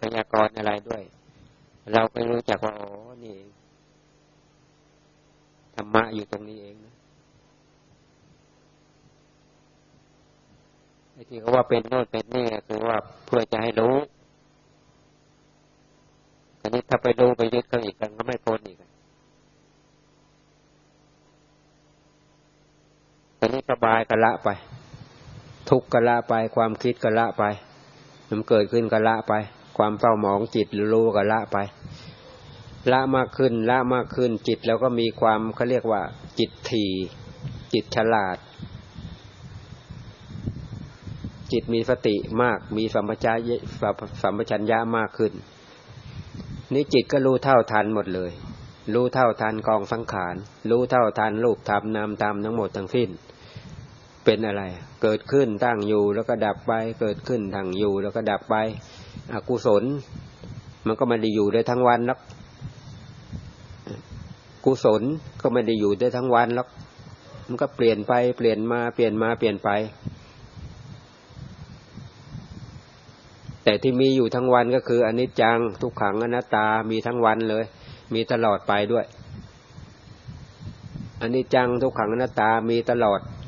ยากรณ์อะไรด้วยเราไม่รู้จักว่าอ๋อนี่ธรรมะอยู่ตรงนี้เองนะไอ้ที่เขาว่าเป็นโน่นเป็นนี่คือว่าเพื่อจะให้รู้อันนี้ถ้าไปดูไปยึดเขาอีกกันก็ไม่พ้นอีกอันนี้สบายก็ละไปทุกข์ก็ละไปความคิดก็ละไปมันเกิดขึ้นก็ละไปความเศร้าหมองจิตรู้ก็ละไปละมากขึ้นละมากขึ้นจิตแล้วก็มีความเขาเรียกว่าจิตถี่จิตฉลาดจิตมีสติมากมีสัมปชัญญะมากขึ้นนี่จิตก็รู้เท่าทันหมดเลยรู้เท่าทันกองสังขารรู้เท่าทันรูปธรรมนามธรรมทั้งหมดทั้งสิ้นเป็นอะไรเกิดขึ้นตั้งอยู่แล้วก็ดับไปเกิดขึ้นตั้งอยู่แล้วก็ดับไปอกุศลมันก็ไม่ได้อยู่ได้ทั้งวันหรอกกุศลก็ไม่ได้อยู่ได้ทั้งวันหรอกมันก็เปลี่ยนไปเปลี่ยนมาเปลี่ยนมาเปลี่ยนไปแต่ที่มีอยู่ทั้งวันก็คืออนิจจังทุกขังอนัตตามีทั้งวันเลยมีตลอดไปด้วยอนิจจังทุกขังอนัตตามีตลอด